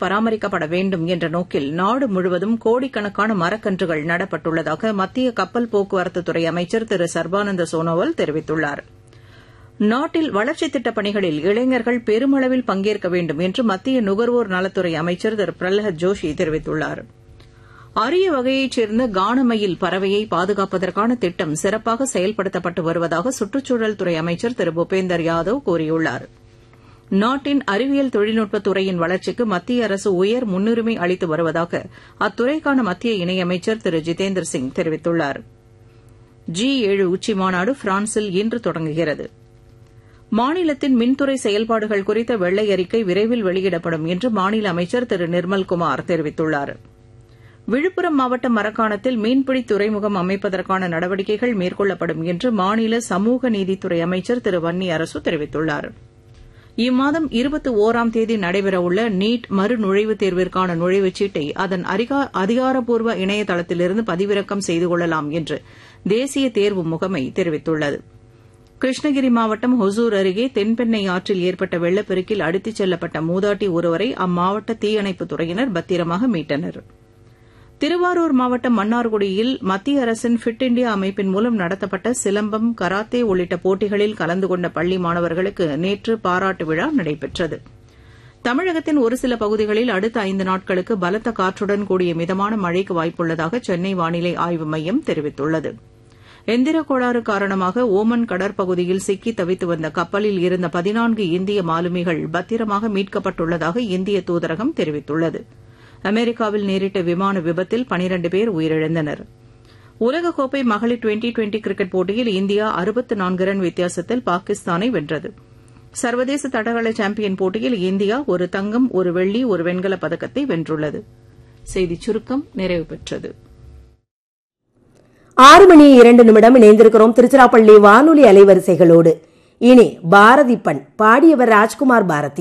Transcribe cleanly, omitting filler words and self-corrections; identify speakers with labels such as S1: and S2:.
S1: பராமரிக்கப்பட வேண்டும் என்ற நோக்கில் நாடு முழுவதும் கோடிக்கணக்கான மரக்கன்றுகள் நடப்பட்டுள்ளதாக மத்திய கப்பல் போக்குவரத்துத்துறை அமைச்சர் திரு சர்பானந்த சோனோவால் தெரிவித்துள்ளார். நாட்டில் வளர்ச்சித் திட்டப் பணிகளில் இளைஞர்கள் பெருமளவில் பங்கேற்க வேண்டும் என்று மத்திய நுகர்வோர் நலத்துறை அமைச்சர் திரு பிரஹ்லாத் ஜோஷி தெரிவித்துள்ளார். அரிய வகையைச் சேர்ந்த கானமயில் பறவையை பாதுகாப்பதற்கான திட்டம் சிறப்பாக செயல்படுத்தப்பட்டு வருவதாக சுற்றுச்சூழல் துறை அமைச்சர் திரு பூபேந்தர் யாதவ் கூறியுள்ளார். நாட்டின் அறிவியல் தொழில்நுட்பத் துறையின் வளர்ச்சிக்கு மத்திய அரசு உயர் முன்னுரிமை அளித்து வருவதாக அத்துறைக்கான மத்திய இணையமைச்சர் திரு ஜிதேந்திர சிங் தெரிவித்துள்ளார். G7 உச்சிமாநாடு பிரான்சில் இன்று தொடங்குகிறது. மாநிலத்தின் மின்துறை செயல்பாடுகள் குறித்த வெள்ளை அறிக்கை விரைவில் வெளியிடப்படும் என்று மாநில அமைச்சர் திரு நிர்மல்குமார் தெரிவித்துள்ளார். விழுப்புரம் மாவட்டம் மரக்காணத்தில் மீன்பிடி துறைமுகம் அமைப்பதற்கான நடவடிக்கைகள் மேற்கொள்ளப்படும் என்று மாநில சமூக நீதித்துறை அமைச்சர் திரு வன்னி அரசு தெரிவித்துள்ளார். இம்மாதம் 21ஆம் தேதி நடைபெறவுள்ள நீட் மறுநுழைவுத் தேர்விற்கான நுழைவுச் சீட்டை அதன் அதிகாரப்பூர்வ இணையதளத்திலிருந்து பதிவிறக்கம் செய்து கொள்ளலாம் என்று தேசிய தேர்வு முகமை தெரிவித்துள்ளது. கிருஷ்ணகிரி மாவட்டம் ஹொசூர் அருகே தென்பெண்ணை ஆற்றில் ஏற்பட்ட வெள்ளப்பெருக்கில் அடித்துச் செல்லப்பட்ட மூதாட்டி ஒருவரை அம்மாவட்ட தீயணைப்புத் துறையினர் பத்திரமாக மீட்டனர். திருவாரூர் மாவட்டம் மன்னார்குடியில் மத்திய அரசின் ஃபிட் இண்டியா அமைப்பின் மூலம் நடத்தப்பட்ட சிலம்பம், கராத்தே உள்ளிட்ட போட்டிகளில் கலந்து கொண்ட பள்ளி மாணவர்களுக்கு நேற்று பாராட்டு விழா நடைபெற்றது. தமிழகத்தின் ஒரு சில பகுதிகளில் அடுத்த 5 நாட்களுக்கு பலத்த காற்றுடன் கூடிய மிதமான மழைக்கு வாய்ப்புள்ளதாக சென்னை வானிலை ஆய்வு மையம் தெரிவித்துள்ளது. எந்திர கோளாறு காரணமாக ஓமன் கடற்பகுதியில் சிக்கி தவித்து வந்த கப்பலில் இருந்த 14 இந்திய மாலுமிகள் பத்திரமாக மீட்கப்பட்டுள்ளதாக இந்திய தூதரகம் தெரிவித்துள்ளது. அமெரிக்காவில் நேரிட்ட விமான விபத்தில் 12 பேர் உயிரிழந்தனர். உலகக்கோப்பை மகளிர் டுவெண்டி கிரிக்கெட் போட்டியில் இந்தியா 64 ரன் வித்தியாசத்தில் பாகிஸ்தானை வென்றது. சர்வதேச தடகள சாம்பியன் போட்டியில் இந்தியா ஒரு தங்கம், ஒரு வெள்ளி, ஒரு வெண்கலப் பதக்கத்தை வென்றுள்ளது. செய்திச் சுருக்கம் நிறைவு பெற்றது.
S2: 6:02 இணைந்திருக்கிறோம் திருச்சிராப்பள்ளி வானொலி அலைவரிசைகளோடு. இனி பாரதி பண் பாடியவர் ராஜ்குமார் பாரதி.